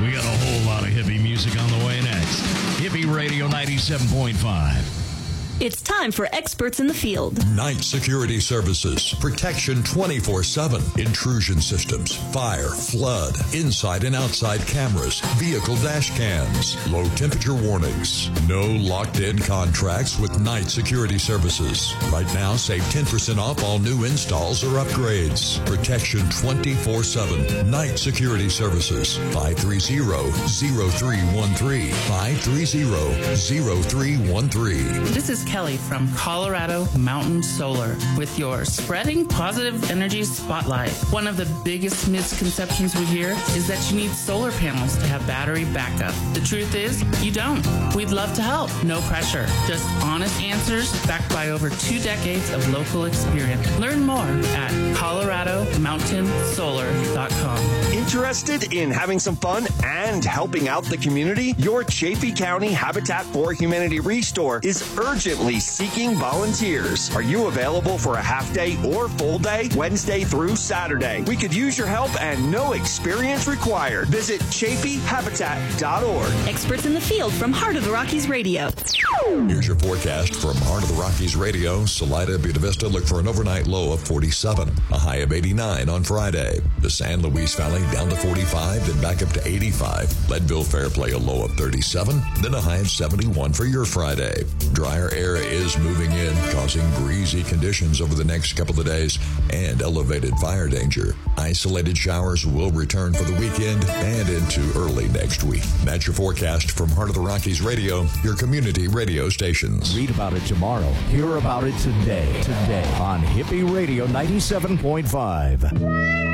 We got a whole lot of hippie music on the way next. Hippie Radio 97.5. It's time for Experts in the Field. Night Security Services. Protection 24/7. Intrusion systems. Fire, flood, inside and outside cameras. Vehicle dash cams. Low temperature warnings. No locked-in contracts with Night Security Services. Right now, save 10% off all new installs or upgrades. Protection 24/7. Night Security Services. 530-0313. 530-0313. This is Kelly from Colorado Mountain Solar with your Spreading Positive Energy Spotlight. One of the biggest misconceptions we hear is that you need solar panels to have battery backup. The truth is, you don't. We'd love to help. No pressure. Just honest answers backed by over 2 decades of local experience. Learn more at coloradomountainsolar.com. Interested in having some fun and helping out the community? Your Chaffee County Habitat for Humanity Restore is urgently seeking volunteers. Are you available for a half day or full day, Wednesday through Saturday? We could use your help and no experience required. Visit ChaffeeHabitat.org. Experts in the Field from Heart of the Rockies Radio. Here's your forecast from Heart of the Rockies Radio. Salida, Buena Vista, look for an overnight low of 47, a high of 89 on Friday. The San Luis Valley down to 45, then back up to 85. Leadville Fairplay a low of 37, then a high of 71 for your Friday. Drier air is moving in, causing breezy conditions over the next couple of days and elevated fire danger. Isolated showers will return for the weekend and into early next week. That's your forecast from Heart of the Rockies Radio, your community radio stations. Read about it tomorrow. Hear about it today. Today on Hippie Radio 97.5.